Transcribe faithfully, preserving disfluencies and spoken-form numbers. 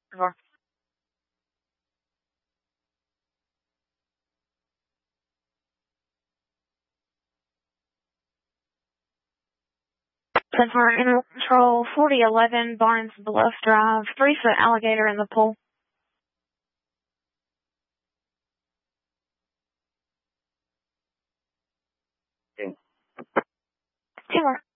Four. ten four, Animal Control, forty eleven, Barnes Bluff Drive, three foot alligator in the pool. Okay. Two more.